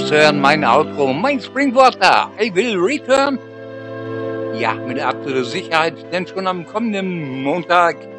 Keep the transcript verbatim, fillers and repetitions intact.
wirst hören mein Outro, mein Springwater, I will return. Ja, mit absoluter Sicherheit, denn schon am kommenden Montag